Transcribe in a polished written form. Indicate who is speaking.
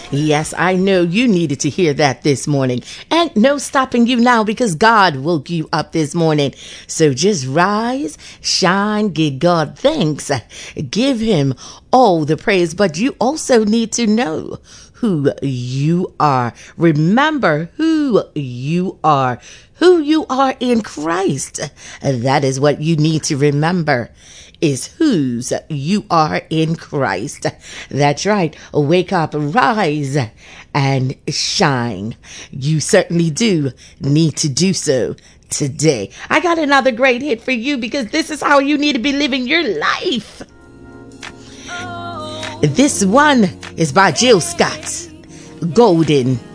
Speaker 1: Yes, I know you needed to hear that this morning. And no stopping you now because God woke you up this morning. So just rise, shine, give God thanks, give him all the praise. But you also need to know who you are. Remember who you are. Who you are in Christ. That is what you need to remember, is whose you are in Christ. That's right. Wake up, rise, and shine. You certainly do need to do so today. I got another great hit for you because this is how you need to be living your life. This one is by Jill Scott. Golden